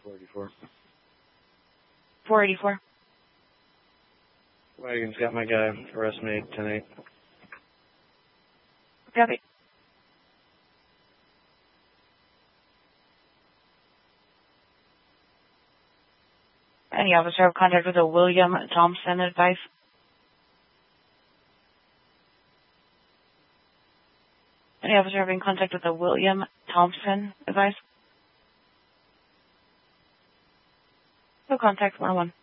484. 484. Wagon's got my guy. Arrest made 10-8. Copy. Any officer have contact with a William Thompson advice? Any officer having contact with a William Thompson advice? No contact, 101.